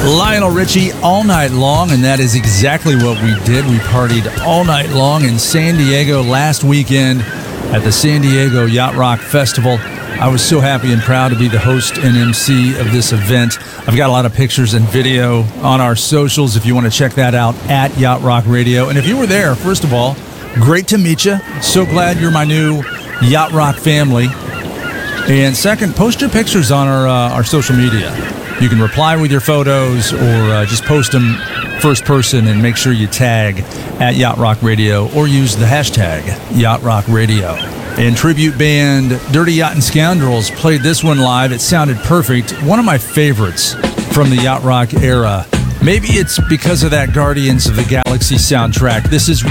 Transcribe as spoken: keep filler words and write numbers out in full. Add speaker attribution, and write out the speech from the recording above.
Speaker 1: Lionel Richie all night long, and that is exactly what we did. We partied all night long in San Diego last weekend at the San Diego Yacht Rock Festival. I was so happy and proud to be the host and M C of this event. I've got a lot of pictures and video on our socials if you want to check that out, at Yacht Rock Radio. And if you were there, first of all, great to meet you. So glad you're my new Yacht Rock family. And second, post your pictures on our uh, our social media. You can reply with your photos or uh, just post them first person and make sure you tag at Yacht Rock Radio or use the hashtag Yacht Rock Radio. And tribute band Dirty Yacht and Scoundrels played this one live. It sounded perfect. One of my favorites from the Yacht Rock era. Maybe it's because of that Guardians of the Galaxy soundtrack. This is